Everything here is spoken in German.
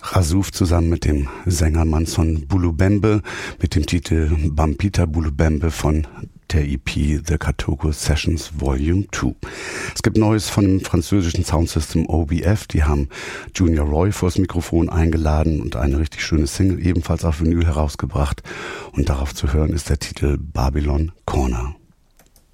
Rassouf zusammen mit dem Sänger Manson Bulubembe mit dem Titel Bampita Bulubembe von der EP The Katoko Sessions Volume 2. Es gibt Neues von dem französischen Soundsystem OBF. Die haben Junior Roy vors Mikrofon eingeladen und eine richtig schöne Single ebenfalls auf Vinyl herausgebracht. Und darauf zu hören ist der Titel Babylon Corner.